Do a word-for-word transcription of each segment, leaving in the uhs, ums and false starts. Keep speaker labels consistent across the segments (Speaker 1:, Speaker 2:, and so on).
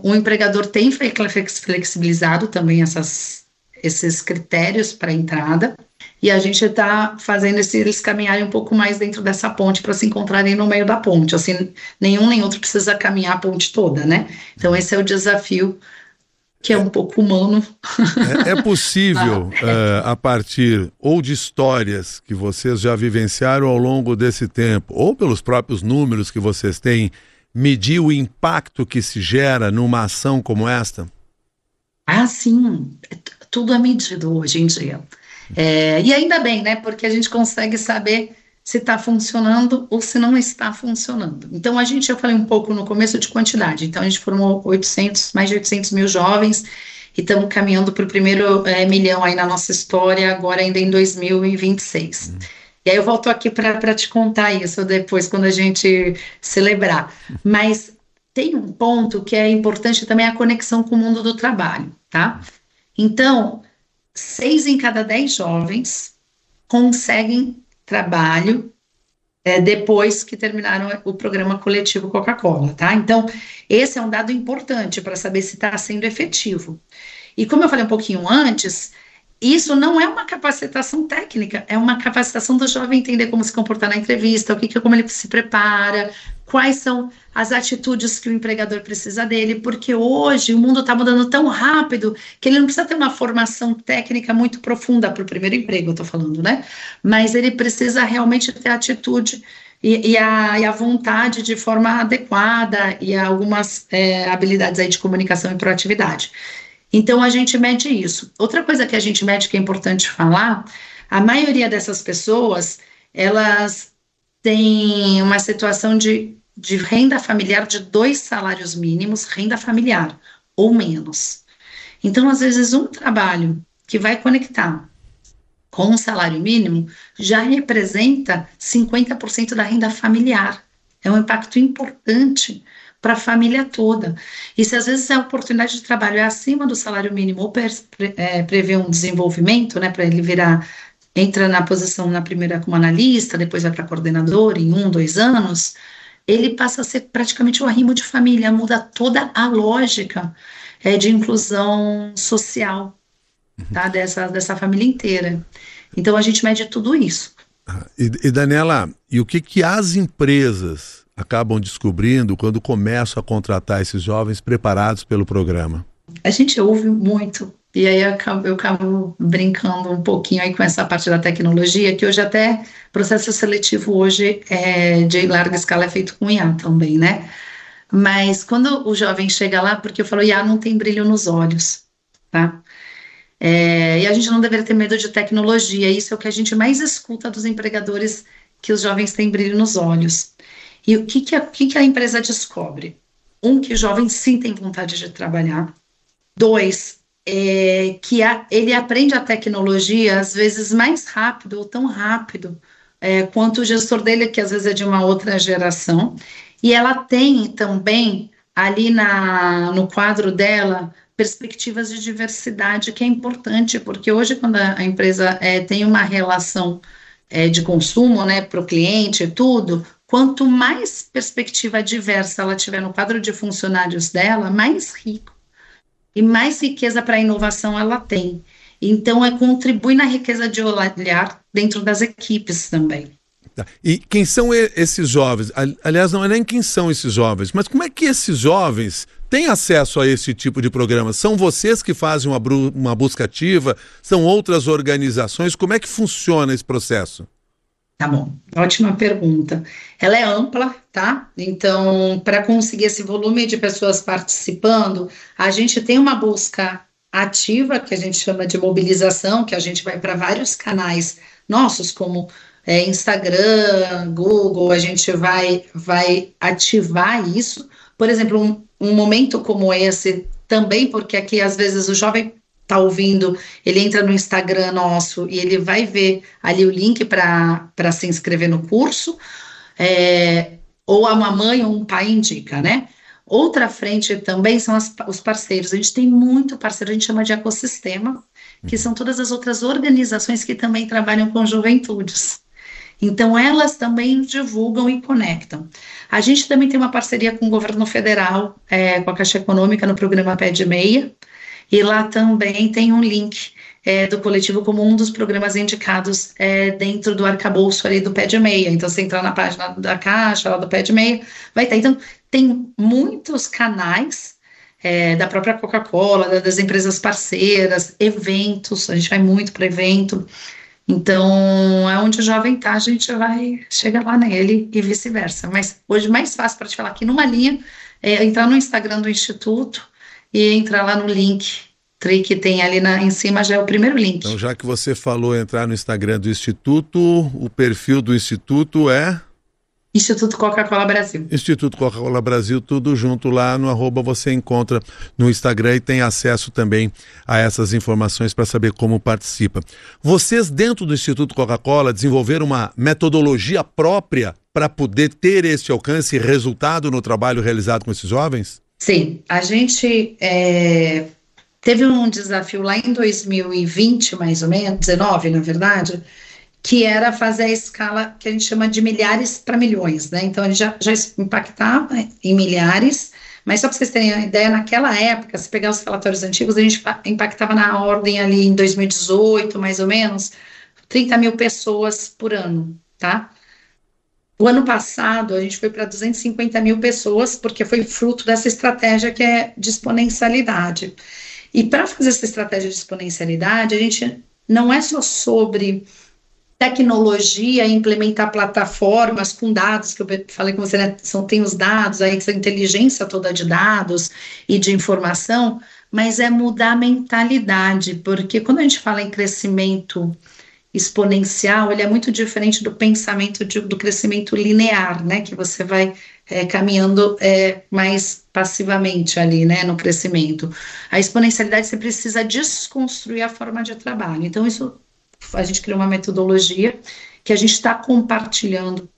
Speaker 1: o empregador tem flexibilizado também essas, esses critérios para entrada, e a gente está fazendo esse, eles caminharem um pouco mais dentro dessa ponte para se encontrarem no meio da ponte, assim, nenhum nem outro precisa caminhar a ponte toda, né? Então esse é o desafio, que é um pouco humano.
Speaker 2: É, é possível, uh, a partir ou de histórias que vocês já vivenciaram ao longo desse tempo, ou pelos próprios números que vocês têm, medir o impacto que se gera numa ação como esta?
Speaker 1: Ah, sim, tudo é medido hoje em dia. É, e ainda bem, né? Porque a gente consegue saber se está funcionando ou se não está funcionando. Então, a gente, eu falei um pouco no começo de quantidade. Então, a gente formou oitocentos, mais de oitocentos mil jovens e estamos caminhando para o primeiro é, milhão aí na nossa história, agora ainda em dois mil e vinte e seis. Hum. E aí eu volto aqui para te contar isso depois, quando a gente celebrar. Mas tem um ponto que é importante também, a conexão com o mundo do trabalho, tá? Então, seis em cada dez jovens conseguem trabalho é, depois que terminaram o programa coletivo Coca-Cola, tá? Então, esse é um dado importante para saber se está sendo efetivo. E como eu falei um pouquinho antes, isso não é uma capacitação técnica, é uma capacitação do jovem entender como se comportar na entrevista, o que, que como ele se prepara, quais são as atitudes que o empregador precisa dele, porque hoje o mundo está mudando tão rápido que ele não precisa ter uma formação técnica muito profunda para o primeiro emprego, eu estou falando, né? Mas ele precisa realmente ter atitude e, e, a, e a vontade de forma adequada e algumas é, habilidades aí de comunicação e proatividade. Então, a gente mede isso. Outra coisa que a gente mede que é importante falar, a maioria dessas pessoas, elas têm uma situação de, de renda familiar de dois salários mínimos, renda familiar, ou menos. Então, às vezes, um trabalho que vai conectar com um salário mínimo já representa cinquenta por cento da renda familiar. É um impacto importante para a família toda. E se às vezes a oportunidade de trabalho é acima do salário mínimo ou pre, é, prevê um desenvolvimento, né, para ele virar, entra na posição na primeira como analista, depois vai para coordenador em um, dois anos, ele passa a ser praticamente um arrimo de família, muda toda a lógica é, de inclusão social, tá, dessa, dessa família inteira. Então a gente mede tudo isso.
Speaker 2: E, e Daniela, e o que, que as empresas acabam descobrindo quando começam a contratar esses jovens preparados pelo programa?
Speaker 1: A gente ouve muito, e aí eu acabo, eu acabo brincando um pouquinho aí com essa parte da tecnologia, que hoje até processo seletivo hoje é, de larga escala é feito com I A também, né? Mas quando o jovem chega lá, porque eu falo, I A não tem brilho nos olhos, tá? É, e a gente não deveria ter medo de tecnologia, isso é o que a gente mais escuta dos empregadores, que os jovens têm brilho nos olhos. E o que, que, a, que, que a empresa descobre? Um, que o jovem sim tem vontade de trabalhar. Dois, é, que a, ele aprende a tecnologia às vezes mais rápido ou tão rápido é, quanto o gestor dele, que às vezes é de uma outra geração. E ela tem também ali na, no quadro dela perspectivas de diversidade, que é importante, porque hoje quando a, a empresa é, tem uma relação é, de consumo, né, para o cliente e tudo, quanto mais perspectiva diversa ela tiver no quadro de funcionários dela, mais rico e mais riqueza para a inovação ela tem. Então, é contribui na riqueza de olhar dentro das equipes também.
Speaker 2: E quem são esses jovens? Aliás, não é nem quem são esses jovens, mas como é que esses jovens têm acesso a esse tipo de programa? São vocês que fazem uma, uma busca ativa? São outras organizações? Como é que funciona esse processo?
Speaker 1: Tá bom, ótima pergunta. Ela é ampla, tá? Então, para conseguir esse volume de pessoas participando, a gente tem uma busca ativa, que a gente chama de mobilização, que a gente vai para vários canais nossos, como é, Instagram, Google, a gente vai, vai ativar isso. Por exemplo, um, um momento como esse, também porque aqui às vezes o jovem está ouvindo, ele entra no Instagram nosso e ele vai ver ali o link para se inscrever no curso, é, ou a mamãe ou um pai indica, né? Outra frente também são as, os parceiros. A gente tem muito parceiro, a gente chama de ecossistema, que são todas as outras organizações que também trabalham com juventudes. Então, elas também divulgam e conectam. A gente também tem uma parceria com o governo federal, é, com a Caixa Econômica, no programa Pé de Meia, e lá também tem um link é, do coletivo como um dos programas indicados é, dentro do arcabouço ali do Pé de Meia. Então, se entrar na página da Caixa, lá do Pé de Meia, vai estar. Então, tem muitos canais é, da própria Coca-Cola, das empresas parceiras, eventos, a gente vai muito para evento. Então, é onde o jovem está, a gente vai chegar lá nele e vice-versa. Mas hoje, mais fácil para te falar aqui numa linha é entrar no Instagram do Instituto e entrar lá no link que tem ali na, em cima, já é o primeiro link.
Speaker 2: Então, já que você falou entrar no Instagram do Instituto, o perfil do Instituto é...
Speaker 1: Instituto Coca-Cola Brasil.
Speaker 2: Instituto Coca-Cola Brasil, tudo junto lá no arroba, você encontra no Instagram e tem acesso também a essas informações para saber como participa. Vocês, dentro do Instituto Coca-Cola, desenvolveram uma metodologia própria para poder ter esse alcance e resultado no trabalho realizado com esses jovens?
Speaker 1: Sim, a gente é, teve um desafio lá em dois mil e vinte, mais ou menos, dezenove, na verdade, que era fazer a escala que a gente chama de milhares para milhões, né? Então, ele já, já impactava em milhares, mas só para vocês terem uma ideia, naquela época, se pegar os relatórios antigos, a gente impactava na ordem ali em dois mil e dezoito, mais ou menos, trinta mil pessoas por ano, tá? O ano passado, a gente foi para duzentos e cinquenta mil pessoas, porque foi fruto dessa estratégia que é de exponencialidade. E para fazer essa estratégia de exponencialidade, a gente não é só sobre tecnologia, implementar plataformas com dados, que eu falei com você, né, são, tem os dados, aí essa inteligência toda de dados e de informação, mas é mudar a mentalidade, porque quando a gente fala em crescimento exponencial, ele é muito diferente do pensamento de, do crescimento linear, né, que você vai é, caminhando é, mais passivamente ali, né, no crescimento. A exponencialidade, você precisa desconstruir a forma de trabalho, então isso a gente criou uma metodologia que a gente está compartilhando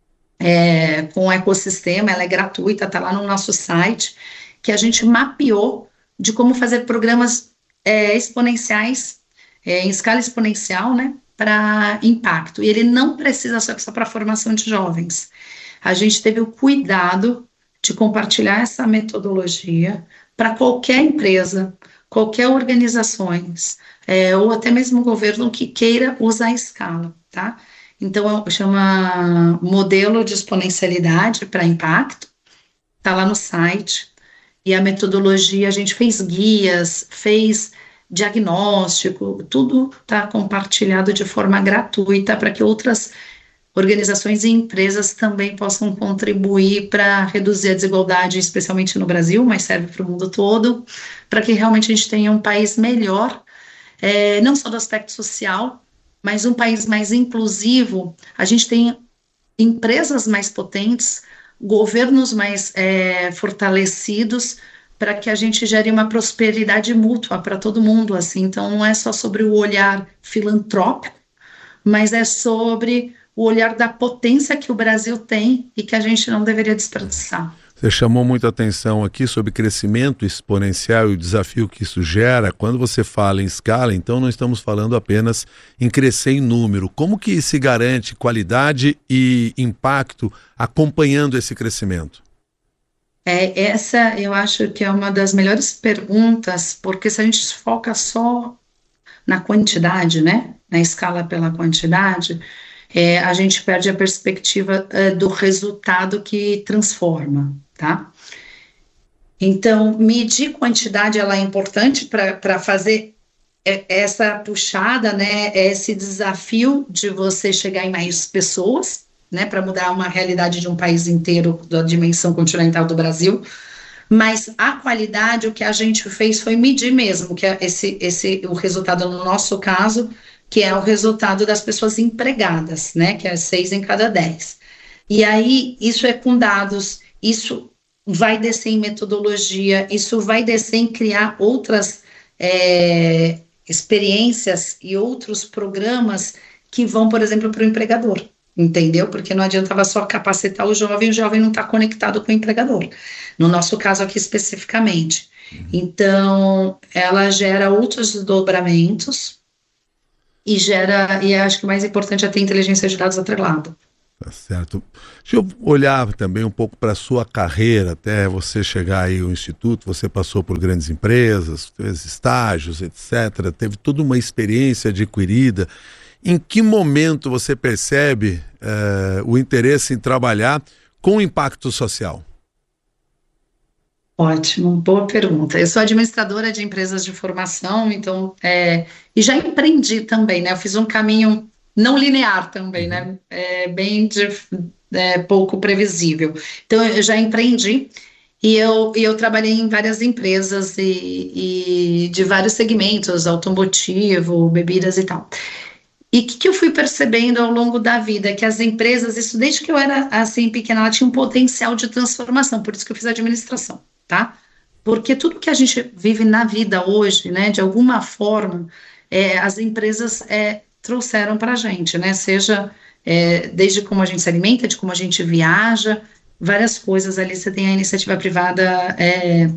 Speaker 1: é, com o ecossistema, ela é gratuita, está lá no nosso site, que a gente mapeou de como fazer programas é, exponenciais, é, em escala exponencial, né, para impacto. E ele não precisa ser só para a formação de jovens. A gente teve o cuidado de compartilhar essa metodologia para qualquer empresa, qualquer organizações, é, ou até mesmo o governo que queira usar a escala, tá? Então, chama modelo de exponencialidade para impacto, tá lá no site, e a metodologia, a gente fez guias, fez diagnóstico, tudo está compartilhado de forma gratuita para que outras organizações e empresas também possam contribuir para reduzir a desigualdade, especialmente no Brasil, mas serve para o mundo todo, para que realmente a gente tenha um país melhor, é, não só do aspecto social, mas um país mais inclusivo. A gente tem empresas mais potentes, governos mais é, fortalecidos, para que a gente gere uma prosperidade mútua para todo mundo, assim. Então, não é só sobre o olhar filantrópico, mas é sobre o olhar da potência que o Brasil tem e que a gente não deveria desperdiçar.
Speaker 2: Você chamou muita atenção aqui sobre crescimento exponencial e o desafio que isso gera. Quando você fala em escala, então não estamos falando apenas em crescer em número. Como que se garante qualidade e impacto acompanhando esse crescimento?
Speaker 1: É, essa eu acho que é uma das melhores perguntas, porque se a gente foca só na quantidade, né, na escala pela quantidade, é, a gente perde a perspectiva é, do resultado que transforma, tá? Então, medir quantidade, ela é importante para fazer essa puxada, né, esse desafio de você chegar em mais pessoas, né, para mudar uma realidade de um país inteiro, da dimensão continental do Brasil, mas a qualidade, o que a gente fez foi medir mesmo, que é esse, esse, o resultado no nosso caso, que é o resultado das pessoas empregadas, né, que é seis em cada dez. E aí, isso é com dados, isso vai descer em metodologia, isso vai descer em criar outras é, experiências e outros programas que vão, por exemplo, para o empregador, entendeu? Porque não adiantava só capacitar o jovem, o jovem não está conectado com o empregador, no nosso caso aqui especificamente. Então, ela gera outros desdobramentos, e gera, e acho que o mais importante é ter inteligência de dados atrelada.
Speaker 2: Tá certo. Deixa eu olhar também um pouco para a sua carreira, até você chegar aí ao Instituto. Você passou por grandes empresas, fez estágios, etcétera. Teve toda uma experiência adquirida. Em que momento você percebe eh, o interesse em trabalhar com impacto social?
Speaker 1: Ótimo, boa pergunta. Eu sou administradora de empresas de formação, então, é, e já empreendi também, né? Eu fiz um caminho não linear também, né? É, bem de, é, pouco previsível. Então, eu já empreendi e eu, e eu trabalhei em várias empresas e, e de vários segmentos, automotivo, bebidas e tal. E o que, que eu fui percebendo ao longo da vida? Que as empresas, isso desde que eu era assim pequena, ela tinha um potencial de transformação, por isso que eu fiz administração, tá? Porque tudo que a gente vive na vida hoje, né, de alguma forma, é, as empresas é, trouxeram para a gente, né? Seja é, desde como a gente se alimenta, de como a gente viaja, várias coisas ali você tem a iniciativa privada é,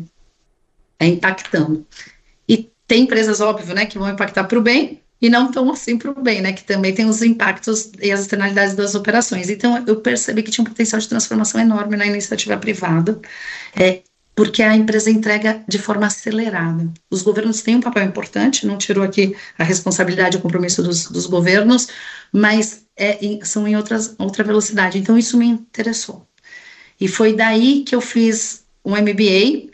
Speaker 1: é impactando. E tem empresas, óbvio, né, que vão impactar para o bem e não tão assim para o bem, né, que também tem os impactos e as externalidades das operações. Então, eu percebi que tinha um potencial de transformação enorme na iniciativa privada, é, porque a empresa entrega de forma acelerada. Os governos têm um papel importante, não tirou aqui a responsabilidade e o compromisso dos, dos governos, mas é, em, são em outras, outra velocidade. Então, isso me interessou. E foi daí que eu fiz um M B A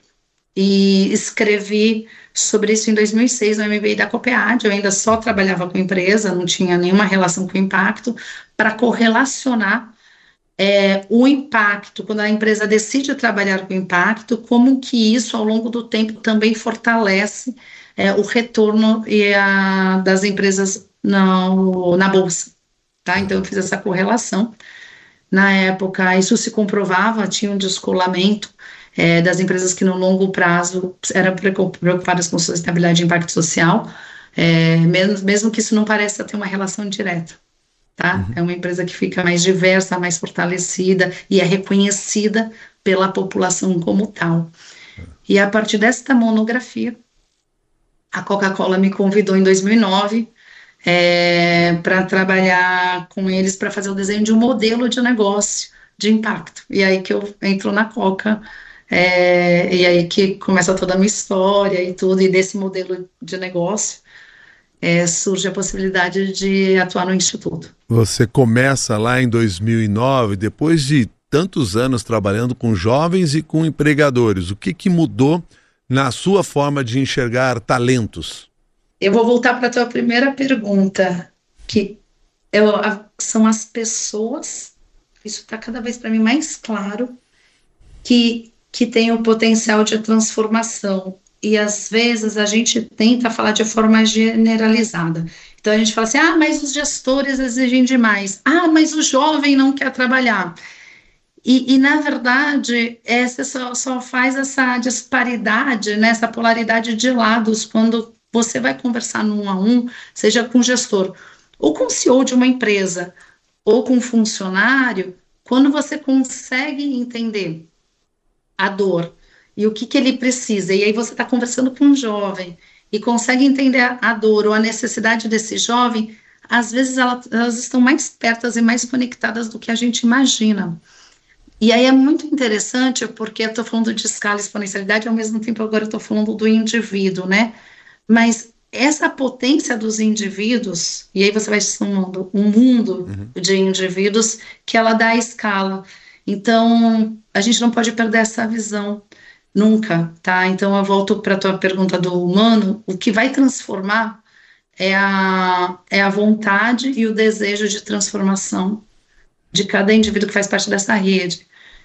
Speaker 1: e escrevi sobre isso em dois mil e seis, no M B A da Copead. Eu ainda só trabalhava com empresa, não tinha nenhuma relação com impacto, para correlacionar é, o impacto, quando a empresa decide trabalhar com impacto, como que isso, ao longo do tempo, também fortalece é, o retorno e a, das empresas na, na Bolsa. Tá? Então, eu fiz essa correlação. Na época, isso se comprovava, tinha um descolamento é, das empresas que no longo prazo eram preocupadas com sustentabilidade e impacto social, é, mesmo, mesmo que isso não pareça ter uma relação direta, tá? Uhum. É uma empresa que fica mais diversa, mais fortalecida e é reconhecida pela população como tal. E a partir desta monografia, a Coca-Cola me convidou em dois mil e nove é, para trabalhar com eles para fazer o desenho de um modelo de negócio de impacto. E aí que eu entro na Coca, é, e aí que começa toda a minha história e tudo, e desse modelo de negócio é, surge a possibilidade de atuar no Instituto.
Speaker 2: Você começa lá em dois mil e nove, depois de tantos anos trabalhando com jovens e com empregadores. O que, que mudou na sua forma de enxergar talentos?
Speaker 1: Eu vou voltar para a tua primeira pergunta, que eu, a, são as pessoas, isso está cada vez para mim mais claro, que, que têm o potencial de transformação. E às vezes a gente tenta falar de forma generalizada. Então a gente fala assim, ah, mas os gestores exigem demais. Ah, mas o jovem não quer trabalhar. E, e na verdade, essa só, só faz essa disparidade, né, essa polaridade de lados, quando você vai conversar no um a um, seja com o gestor, ou com o C E O de uma empresa, ou com um funcionário, quando você consegue entender a dor e o que, que ele precisa, e aí você está conversando com um jovem, e consegue entender a, a dor ou a necessidade desse jovem, às vezes ela, elas estão mais perto e mais conectadas do que a gente imagina. E aí é muito interessante, porque eu estou falando de escala e exponencialidade, ao mesmo tempo agora eu estou falando do indivíduo, né? Mas essa potência dos indivíduos, e aí você vai somando um mundo uhum. de indivíduos que ela dá a escala. Então, a gente não pode perder essa visão, nunca, tá? Então, eu volto para a tua pergunta do humano, o que vai transformar é a, é a vontade e o desejo de transformação de cada indivíduo que faz parte dessa rede.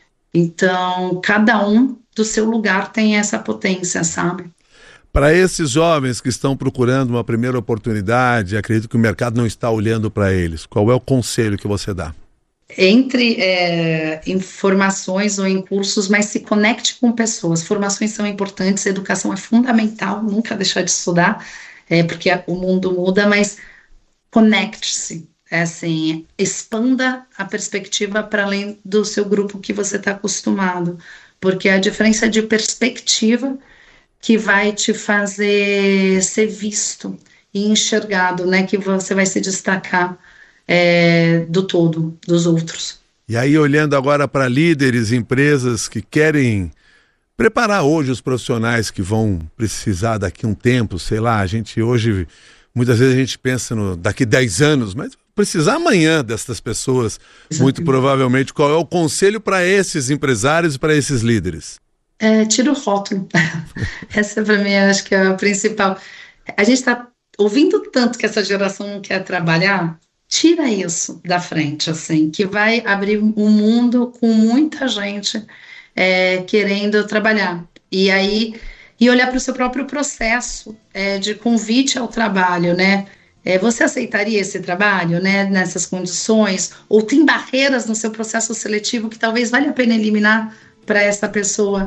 Speaker 1: Então, cada um do seu lugar tem essa potência, sabe?
Speaker 2: Para esses jovens que estão procurando uma primeira oportunidade, acredito que o mercado não está olhando para eles. Qual é o conselho que você dá?
Speaker 1: Entre é, em formações ou em cursos, mas se conecte com pessoas. Formações são importantes, a educação é fundamental, nunca deixar de estudar, é, porque o mundo muda, mas conecte-se. É assim, expanda a perspectiva para além do seu grupo que você está acostumado, porque a diferença de perspectiva que vai te fazer ser visto e enxergado, né, que você vai se destacar é, do todo, dos outros.
Speaker 2: E aí, olhando agora para líderes, empresas que querem preparar hoje os profissionais que vão precisar daqui a um tempo, sei lá, a gente hoje, muitas vezes a gente pensa no daqui dez anos, mas precisar amanhã dessas pessoas, exatamente. Muito provavelmente. Qual é o conselho para esses empresários e para esses líderes?
Speaker 1: É, tira o rótulo. Essa para mim acho que é a principal. A gente está ouvindo tanto que essa geração não quer trabalhar, tira isso da frente, assim, que vai abrir um mundo com muita gente é, querendo trabalhar. E aí, e olhar para o seu próprio processo é, de convite ao trabalho, né? É, você aceitaria esse trabalho, né, nessas condições? Ou tem barreiras no seu processo seletivo que talvez valha a pena eliminar para essa pessoa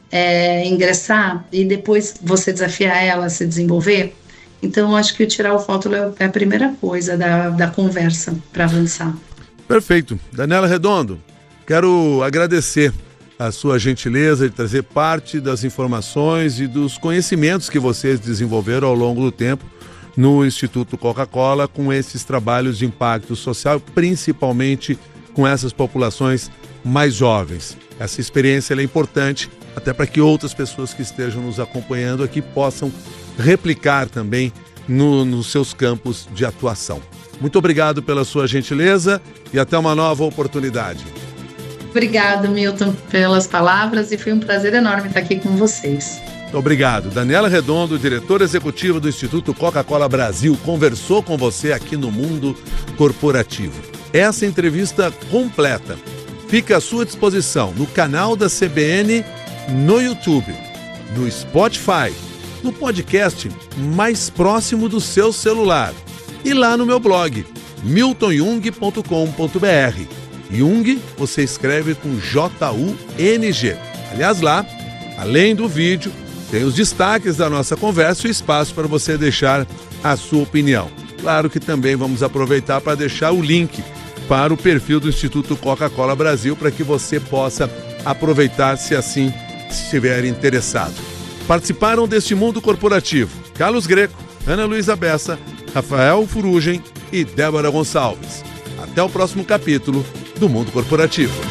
Speaker 1: é, ingressar e depois você desafiar ela a se desenvolver? Então, eu acho que tirar o rótulo é a primeira coisa da, da conversa para avançar.
Speaker 2: Perfeito. Daniela Redondo, quero agradecer a sua gentileza de trazer parte das informações e dos conhecimentos que vocês desenvolveram ao longo do tempo no Instituto Coca-Cola com esses trabalhos de impacto social, principalmente com essas populações mais jovens. Essa experiência é importante até para que outras pessoas que estejam nos acompanhando aqui possam replicar também no, nos seus campos de atuação. Muito obrigado pela sua gentileza e até uma nova oportunidade.
Speaker 1: Obrigado, Milton, pelas palavras e foi um prazer enorme estar aqui com vocês.
Speaker 2: Obrigado. Daniela Redondo, diretora executiva do Instituto Coca-Cola Brasil, conversou com você aqui no Mundo Corporativo. Essa entrevista completa fica à sua disposição no canal da C B N, no YouTube, no Spotify, no podcast mais próximo do seu celular e lá no meu blog, milton jung ponto com ponto b r. Jung você escreve com J U N G. Aliás, lá, além do vídeo, tem os destaques da nossa conversa e espaço para você deixar a sua opinião. Claro que também vamos aproveitar para deixar o link para o perfil do Instituto Coca-Cola Brasil para que você possa aproveitar se assim estiver interessado. Participaram deste Mundo Corporativo Carlos Greco, Ana Luísa Bessa, Rafael Furugem e Débora Gonçalves. Até o próximo capítulo do Mundo Corporativo.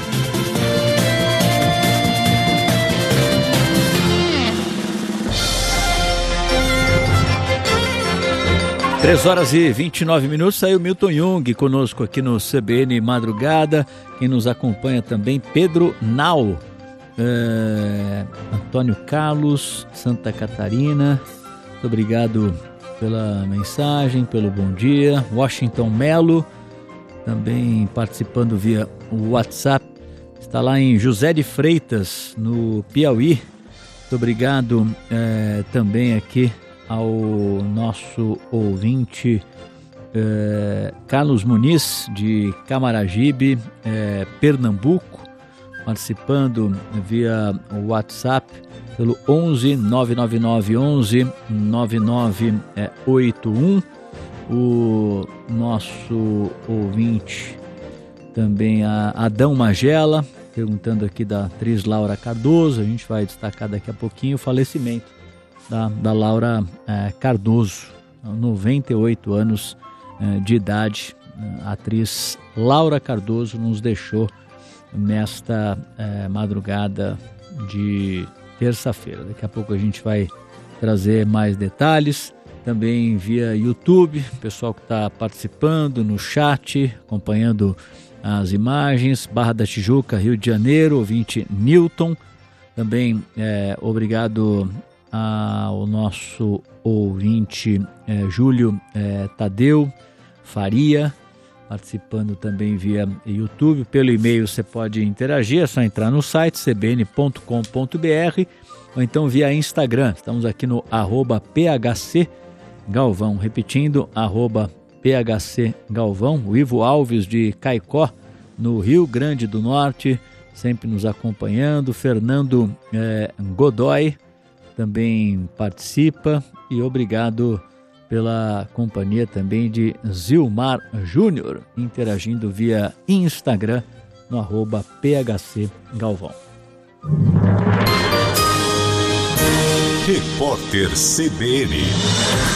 Speaker 3: três horas e vinte e nove minutos, saiu Milton Jung conosco aqui no C B N Madrugada. Quem nos acompanha também, Pedro Nau, é, Antônio Carlos, Santa Catarina. Muito obrigado pela mensagem, pelo bom dia. Washington Melo, também participando via WhatsApp. Está lá em José de Freitas, no Piauí. Muito obrigado é, também aqui ao nosso ouvinte eh, Carlos Muniz, de Camaragibe, eh, Pernambuco, participando via WhatsApp pelo onze nove nove nove onze nove nove oito um. O nosso ouvinte também, a Adão Magela, perguntando aqui da atriz Laura Cardoso. A gente vai destacar daqui a pouquinho o falecimento Da, da Laura eh, Cardoso, noventa e oito anos eh, de idade. A atriz Laura Cardoso nos deixou nesta eh, madrugada de terça-feira. Daqui a pouco a gente vai trazer mais detalhes, também via YouTube, pessoal que está participando no chat, acompanhando as imagens. Barra da Tijuca, Rio de Janeiro, ouvinte Newton, também eh, obrigado ao nosso ouvinte é, Júlio é, Tadeu Faria, participando também via YouTube. Pelo e-mail você pode interagir, é só entrar no site c b n ponto com ponto b r ou então via Instagram. Estamos aqui no arroba P H C Galvão, repetindo, arroba P H C Galvão. O Ivo Alves de Caicó, no Rio Grande do Norte, sempre nos acompanhando. Fernando é, Godoy também participa, e obrigado pela companhia também de Zilmar Júnior, interagindo via Instagram no arroba P H C Galvão.
Speaker 4: Repórter C B N.